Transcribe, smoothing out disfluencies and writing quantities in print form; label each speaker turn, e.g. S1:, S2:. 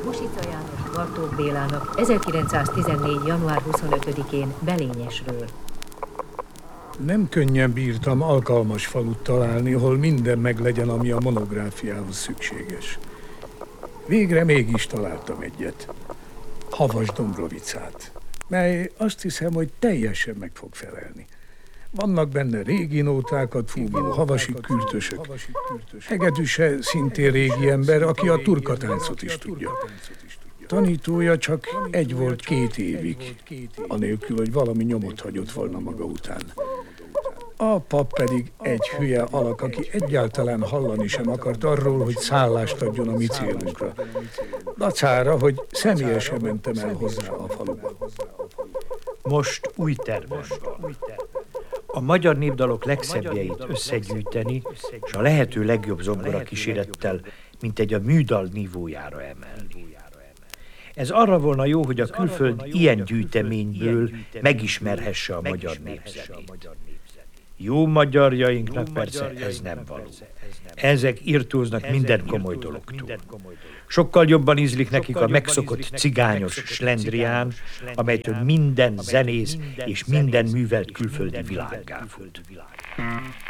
S1: Busica János Bartók Bélának 1914. január 25-én Belényesről.
S2: Nem könnyen bírtam alkalmas falut találni, hol minden meglegyen, ami a monográfiához szükséges. Végre mégis találtam egyet. Havas Dombrovicát, mely azt hiszem, hogy teljesen meg fog felelni. Vannak benne régi nótákat fúvó havasi kürtösök. Hegedűse szintén régi ember, aki a turkatáncot is tudja. Tanítója csak egy volt 2 évig, anélkül, hogy valami nyomot hagyott volna maga után. A pap pedig egy hülye alak, aki egyáltalán hallani sem akart arról, hogy szállást adjon a mi célunkra. Dacára, hogy személyesen mentem el hozzá a faluba.
S3: Most új tervem van. A magyar népdalok legszebbjeit összegyűjteni, és a lehető legjobb zongora kísérettel, mint egy a műdal nívójára emelni. Ez arra volna jó, hogy a külföld ilyen gyűjteményből megismerhesse a magyar népzenét. Jó magyarjainknak persze ez nem való. Ezek irtóznak minden komoly dologtól. Sokkal jobban ízlik nekik a megszokott cigányos slendrián, amelytől minden zenész és minden művelt külföldi világgá fut.